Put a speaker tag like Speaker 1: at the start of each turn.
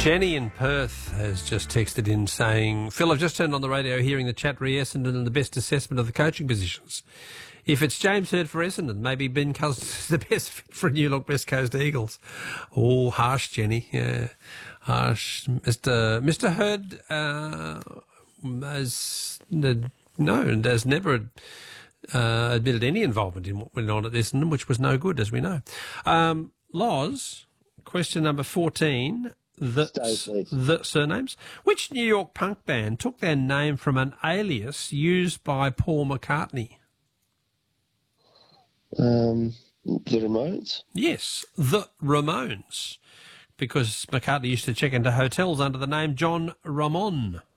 Speaker 1: Jenny in Perth has just texted in saying, Phil, I've just turned on the radio hearing the chat re Essendon and the best assessment of the coaching positions. If it's James Hird for Essendon, maybe Ben Cousins is the best fit for New Look West Coast Eagles. Oh, harsh, Jenny. Yeah, harsh. Mr. Hird has never admitted any involvement in what went on at Essendon, which was no good, as we know. Loz, question number 14. The surnames. Which New York punk band took their name from an alias used by Paul McCartney?
Speaker 2: The Ramones?
Speaker 1: Yes, the Ramones. Because McCartney used to check into hotels under the name John Ramon.